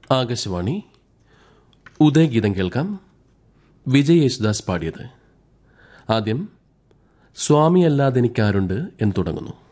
ആകാശവാണി ഉദയഗീതം കേൾക്കാം. വിജയ് യേശുദാസ് പാടിയത്. ആദ്യം സ്വാമിയല്ലാതെനിക്കാരുണ്ട് എന്ന് തുടങ്ങുന്നു.